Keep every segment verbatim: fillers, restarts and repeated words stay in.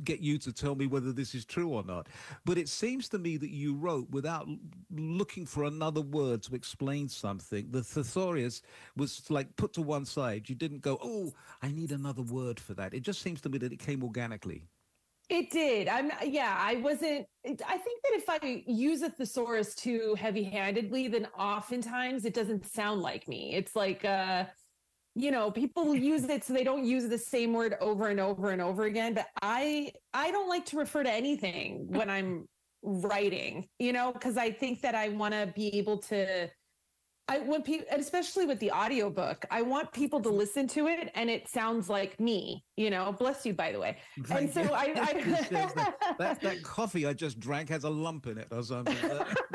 get you to tell me whether this is true or not. But it seems to me that you wrote without l- looking for another word to explain something. The thesaurus was like put to one side. You didn't go, oh, I need another word for that. It just seems to me that it came organically. It did. I'm, yeah, I wasn't, I think that if I use a thesaurus too heavy handedly, then oftentimes it doesn't sound like me. It's like, uh, you know, people will use it so they don't use the same word over and over and over again. But I, I don't like to refer to anything when I'm writing, you know, because I think that I want to be able to I want people, especially with the audiobook, I want people to listen to it and it sounds like me, you know, bless you, by the way. And Thank so you. I, It says that, that I that coffee I just drank has a lump in it or something.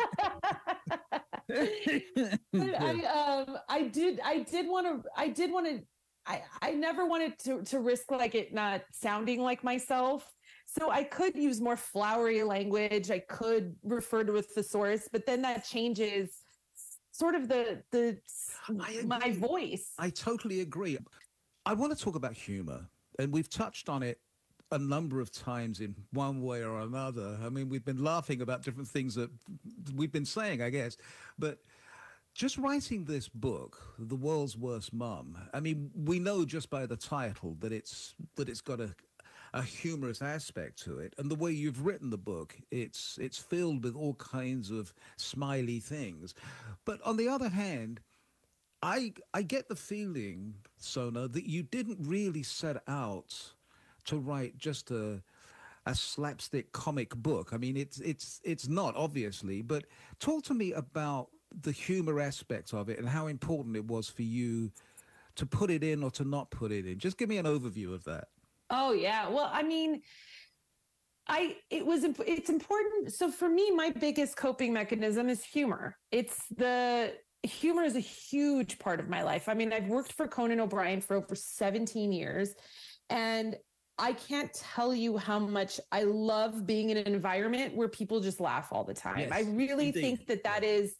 Yeah. I, um, I did, I did want to, I did want to, I, I never wanted to, to risk like it not sounding like myself. So I could use more flowery language. I could refer to a thesaurus, but then that changes sort of the the I my agree. voice. I totally agree. I want to talk about humor, and we've touched on it a number of times in one way or another. I mean, we've been laughing about different things that we've been saying, I guess, but just writing this book, The World's Worst Mum. I mean, we know just by the title that it's that it's got a a humorous aspect to it, and the way you've written the book, it's it's filled with all kinds of smiley things. But on the other hand, I I get the feeling, Sona, that you didn't really set out to write just a a slapstick comic book. I mean, it's it's it's not obviously, but talk to me about the humor aspect of it and how important it was for you to put it in or to not put it in. Just give me an overview of that. Oh yeah. Well, I mean, I it was it's important. So for me, my biggest coping mechanism is humor. It's the humor is a huge part of my life. I mean, I've worked for Conan O'Brien for over seventeen years, and I can't tell you how much I love being in an environment where people just laugh all the time. I Yes, really indeed. think that that Yeah. is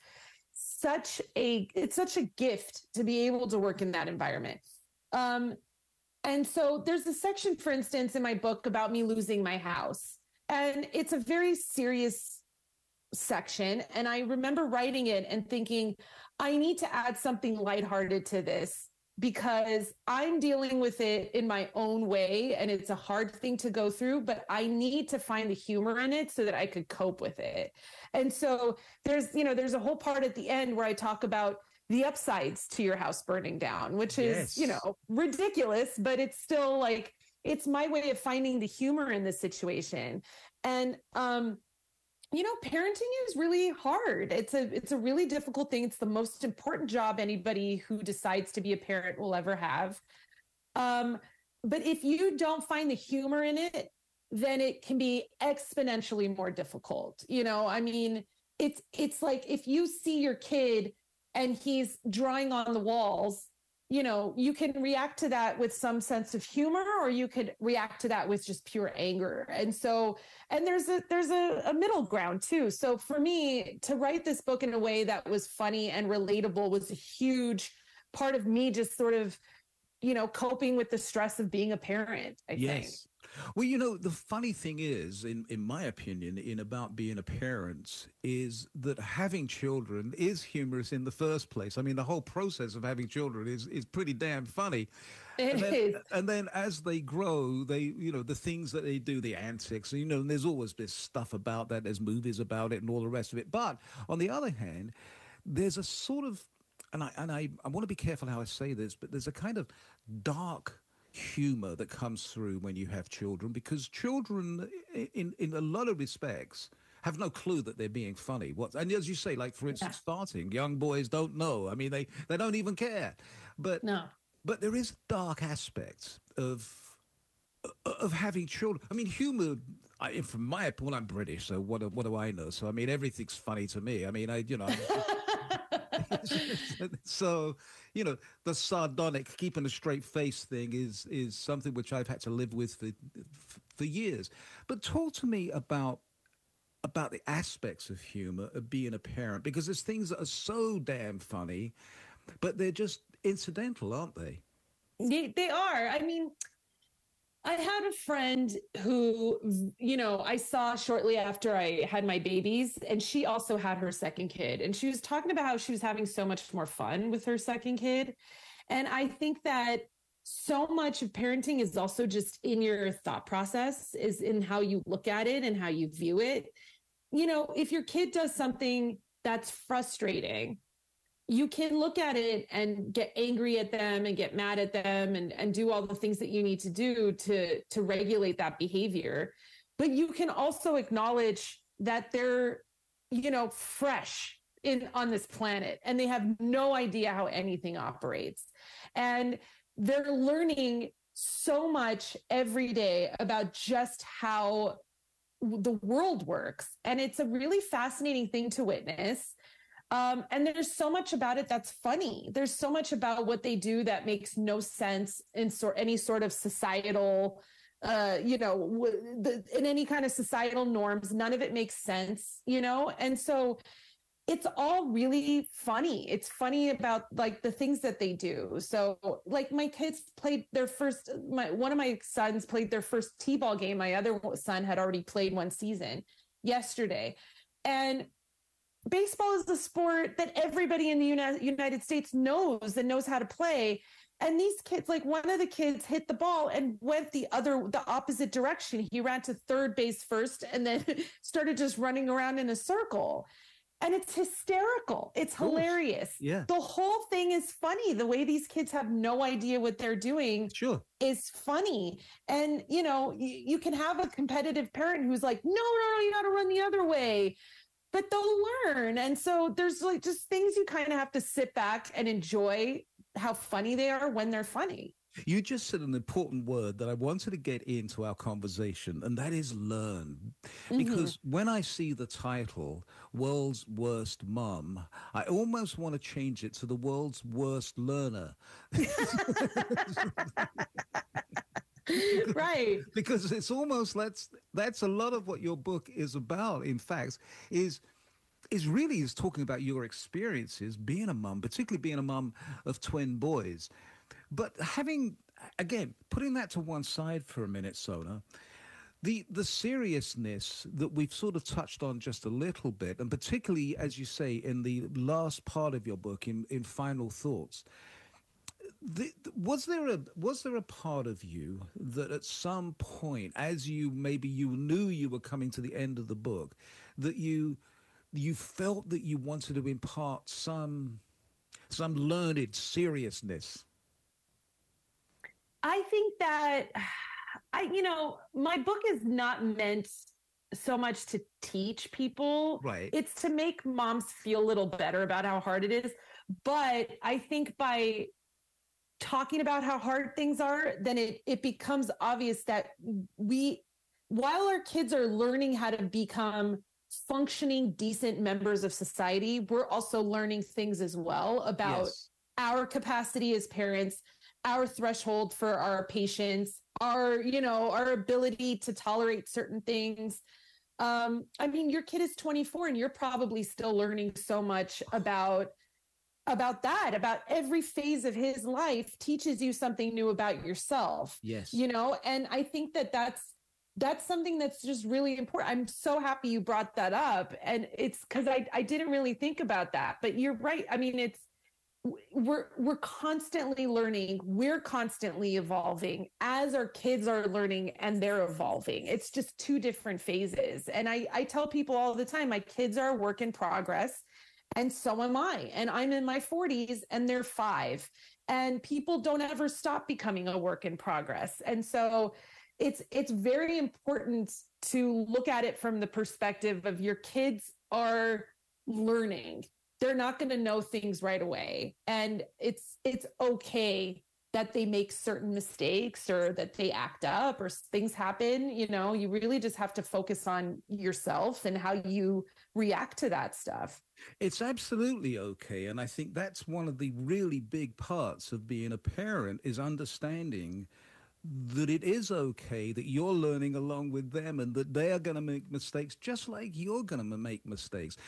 such a it's such a gift to be able to work in that environment. Um, and so there's a section, for instance, in my book about me losing my house. And it's a very serious section. And I remember writing it and thinking, I need to add something lighthearted to this because I'm dealing with it in my own way. And it's a hard thing to go through, but I need to find the humor in it so that I could cope with it. And so there's, you know, there's a whole part at the end where I talk about the upsides to your house burning down, which is, you Yes. know, ridiculous, but it's still like, it's my way of finding the humor in the situation. And, um, you know, parenting is really hard. It's a it's a really difficult thing. It's the most important job anybody who decides to be a parent will ever have. Um, but if you don't find the humor in it, then it can be exponentially more difficult. You know, I mean, it's it's like if you see your kid and he's drawing on the walls, you know, you can react to that with some sense of humor, or you could react to that with just pure anger. And so, and there's a there's a, a middle ground too. So for me to write this book in a way that was funny and relatable was a huge part of me just sort of, you know, coping with the stress of being a parent, I think. Yes. Well, you know, the funny thing is, in, in my opinion, in about being a parent, is that having children is humorous in the first place. I mean, the whole process of having children is, is pretty damn funny. And It then, is. and then as they grow, they, you know, the things that they do, the antics, you know, and there's always this stuff about that. There's movies about it and all the rest of it. But on the other hand, there's a sort of, and I, and I, I want to be careful how I say this, but there's a kind of dark humor that comes through when you have children, because children in in a lot of respects have no clue that they're being funny. What, and as you say, like for Yeah. instance, farting, young boys don't know. I mean, they they don't even care. But No. but there is dark aspects of of having children. I mean, humor. I, from my point, I'm British, so what do- what do I know? So I mean, everything's funny to me. I mean, I you know. I'm, so, you know, the sardonic, keeping a straight face thing is is something which I've had to live with for for years. But talk to me about about the aspects of humor of being a parent, because there's things that are so damn funny, but they're just incidental, aren't they? They, they are. I mean, I had a friend who, you know, I saw shortly after I had my babies, and she also had her second kid. And she was talking about how she was having so much more fun with her second kid. And I think that so much of parenting is also just in your thought process, is in how you look at it and how you view it. You know, if your kid does something that's frustrating, you can look at it and get angry at them and get mad at them and, and do all the things that you need to do to, to regulate that behavior. But you can also acknowledge that they're, you know, fresh in on this planet and they have no idea how anything operates. And they're learning so much every day about just how the world works. And it's a really fascinating thing to witness. Um, and there's so much about it that's funny. There's so much about what they do that makes no sense in sort any sort of societal, uh, you know, w- the, in any kind of societal norms. None of it makes sense, you know. And so it's all really funny. It's funny about like the things that they do. So like my kids played their first, my one of my sons played their first t-ball game. My other son had already played one season yesterday. And baseball is the sport that everybody in the Uni- United States knows and knows how to play. And these kids, like one of the kids hit the ball and went the other, the opposite direction. He ran to third base first and then started just running around in a circle. And it's hysterical. It's hilarious. Yeah. The whole thing is funny. The way these kids have no idea what they're doing Sure. is funny. And, you know, you, you can have a competitive parent who's like, no, no, no, you got to run the other way. But they'll learn. And so there's like just things you kind of have to sit back and enjoy how funny they are when they're funny. You just said an important word that I wanted to get into our conversation, and that is learn. Because mm-hmm. when I see the title, World's Worst Mom, I almost want to change it to the world's worst learner. Right. Because it's almost, that's, that's a lot of what your book is about, in fact, is is really is talking about your experiences being a mum, particularly being a mum of twin boys. But having, again, putting that to one side for a minute, Sona, the the seriousness that we've sort of touched on just a little bit, and particularly, as you say, in the last part of your book, in, in Final Thoughts, the, was there a was there a part of you that at some point, as you maybe you knew you were coming to the end of the book, that you you felt that you wanted to impart some some learned seriousness? I think that I, you know, my book is not meant so much to teach people. Right. It's to make moms feel a little better about how hard it is. But I think by talking about how hard things are, then it, it becomes obvious that we, while our kids are learning how to become functioning, decent members of society, we're also learning things as well about yes. our capacity as parents, our threshold for our patience, our, you know, our ability to tolerate certain things. Um, I mean, your kid is twenty-four and you're probably still learning so much about about that, about every phase of his life teaches you something new about yourself. Yes. You know, and I think that that's, that's something that's just really important. I'm so happy you brought that up. And it's because I, I didn't really think about that, but you're right. I mean, it's, we're, we're constantly learning. We're constantly evolving as our kids are learning and they're evolving. It's just two different phases. And I, I tell people all the time, my kids are a work in progress. And so am I. And I'm in my forties and they're five. And people don't ever stop becoming a work in progress. And so it's it's very important to look at it from the perspective of your kids are learning. They're not going to know things right away. And it's it's okay that they make certain mistakes or that they act up or things happen. You know, you really just have to focus on yourself and how you react to that stuff. It's absolutely okay. And I think that's one of the really big parts of being a parent is understanding that it is okay that you're learning along with them and that they are going to make mistakes just like you're going to make mistakes.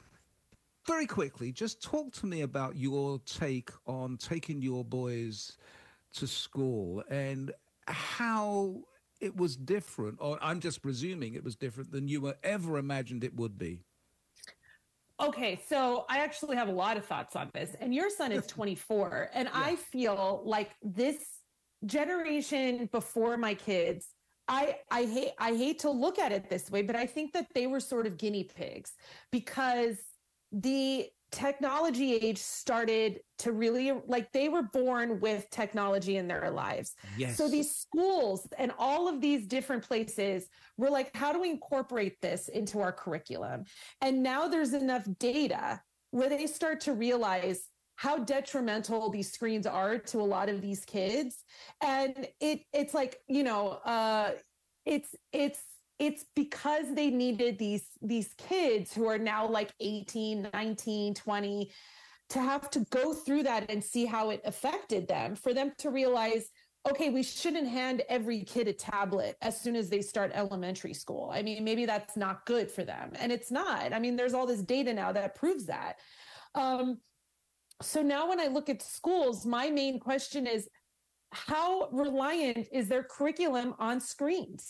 Very quickly, just talk to me about your take on taking your boys to school and how it was different, or I'm just presuming it was different than you were ever imagined it would be. Okay, so I actually have a lot of thoughts on this. And your son is twenty-four. And yeah. I feel like this generation before my kids, I I hate I hate to look at it this way, but I think that they were sort of guinea pigs because the technology age started to really, like, they were born with technology in their lives. Yes. So these schools and all of these different places were like, how do we incorporate this into our curriculum? And now there's enough data where they start to realize how detrimental these screens are to a lot of these kids. And it it's like, you know, uh, it's it's it's because they needed these these kids who are now like eighteen, nineteen, twenty to have to go through that and see how it affected them, for them to realize, okay, we shouldn't hand every kid a tablet as soon as they start elementary school. I mean, maybe that's not good for them. And it's not. I mean, there's all this data now that proves that. Um, so now when I look at schools, my main question is, how reliant is their curriculum on screens?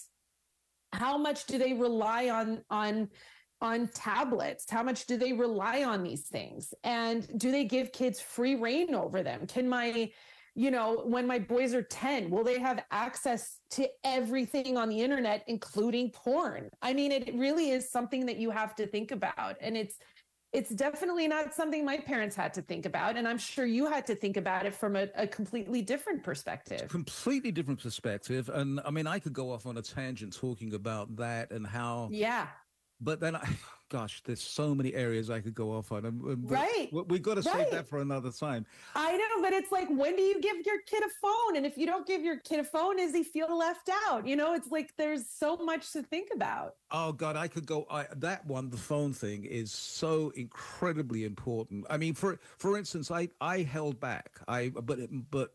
How much do they rely on, on, on tablets? How much do they rely on these things? And do they give kids free reign over them? Can my, you know, when my boys are ten, will they have access to everything on the internet, including porn? I mean, it really is something that you have to think about. And it's, it's definitely not something my parents had to think about. And I'm sure you had to think about it from a, a completely different perspective. Completely different perspective. And I mean, I could go off on a tangent talking about that and how. Yeah. But then, I, gosh, there's so many areas I could go off on. And, right. We've got to save right. that for another time. I know, but it's like, when do you give your kid a phone? And if you don't give your kid a phone, does he feel left out? You know, it's like there's so much to think about. Oh, God, I could go. I, that one, the phone thing, is so incredibly important. I mean, for for instance, I, I held back. I but but.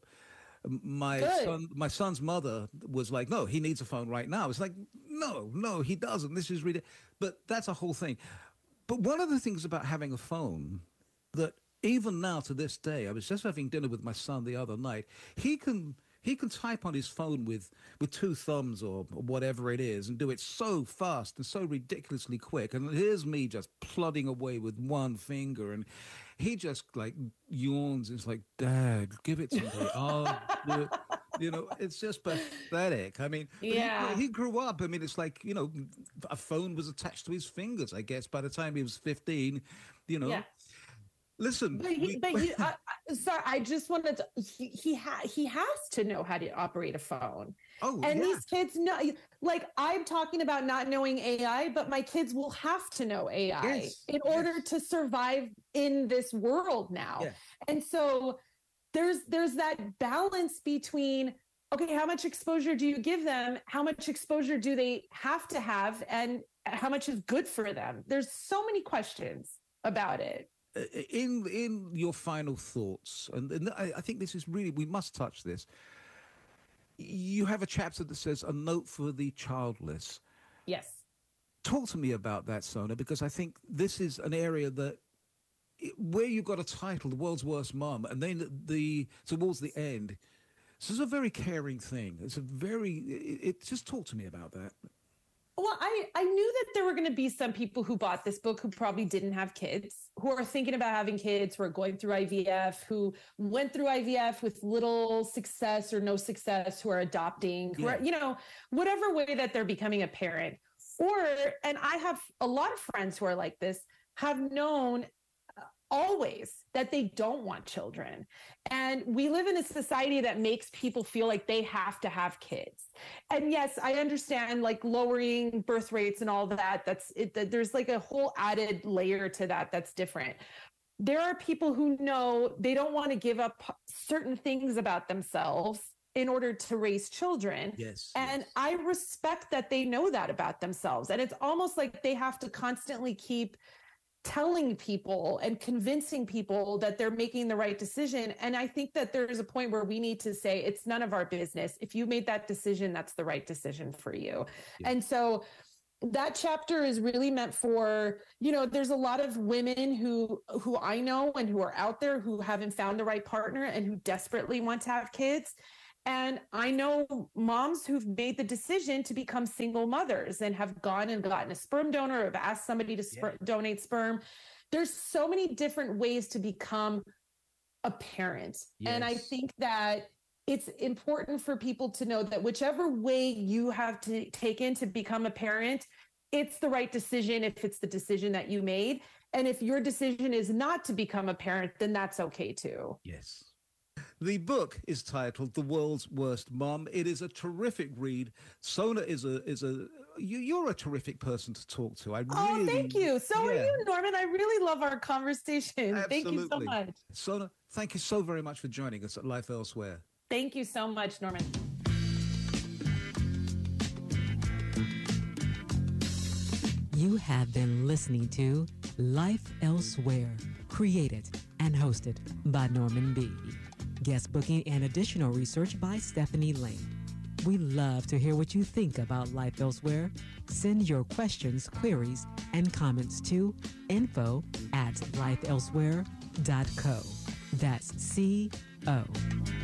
My Good. son, my son's mother was like, no, he needs a phone right now. It's like, no, no, he doesn't. This is really, but that's a whole thing. But one of the things about having a phone that even now to this day, I was just having dinner with my son the other night. He can, he can type on his phone with, with two thumbs or whatever it is and do it so fast and so ridiculously quick. And here's me just plodding away with one finger, and he just like yawns. It's like, Dad, give it to me. Oh, you know, it's just pathetic. I mean, yeah. he, he grew up. I mean, it's like, you know, a phone was attached to his fingers, I guess, by the time he was fifteen, you know. Yeah. Listen, but, he, we, but he, I, I, sorry, I just wanted to, he, he, ha, he has to know how to operate a phone. Oh, and yeah. these kids know, like, I'm talking about not knowing A I, but my kids will have to know A I yes. in order yes. to survive in this world now. Yeah. And so there's, there's that balance between, okay, how much exposure do you give them? How much exposure do they have to have? And how much is good for them? There's so many questions about it. In in your final thoughts, and, and I, I think this is really, we must touch this. You have a chapter that says a note for the childless. Yes. Talk to me about that, Sona, because I think this is an area that where you got a title, The World's Worst Mom, and then the towards the end, this is a very caring thing. It's a very, it, it just talk to me about that. Well, I, I knew that there were going to be some people who bought this book who probably didn't have kids, who are thinking about having kids, who are going through I V F, who went through I V F with little success or no success, who are adopting, who yeah. are, you know, whatever way that they're becoming a parent. Or, and I have a lot of friends who are like this, have known always that they don't want children. And we live in a society that makes people feel like they have to have kids. And yes, I understand like lowering birth rates and all that. That's it. There's like a whole added layer to that that's different. There are people who know they don't want to give up certain things about themselves in order to raise children. Yes. And yes. I respect that they know that about themselves. And it's almost like they have to constantly keep telling people and convincing people that they're making the right decision. And I think that there's a point where we need to say, it's none of our business. If you made that decision, that's the right decision for you. Yeah. And so that chapter is really meant for, you know, there's a lot of women who, who I know and who are out there who haven't found the right partner and who desperately want to have kids. And I know moms who've made the decision to become single mothers and have gone and gotten a sperm donor or have asked somebody to sper- yeah. donate sperm. There's so many different ways to become a parent. Yes. And I think that it's important for people to know that whichever way you have to take in to become a parent, it's the right decision if it's the decision that you made. And if your decision is not to become a parent, then that's okay too. Yes. The book is titled The World's Worst Mom. It is a terrific read. Sona is a is a you, you're a terrific person to talk to. I really, oh, thank you. So yeah. are you, Norman. I really love our conversation. Absolutely. Thank you so much. Sona, thank you so very much for joining us at Life Elsewhere. Thank you so much, Norman. You have been listening to Life Elsewhere, created and hosted by Norman B. Guest booking and additional research by Stephanie Lane. We love to hear what you think about Life Elsewhere. Send your questions, queries, and comments to info at life elsewhere dot co. That's C O.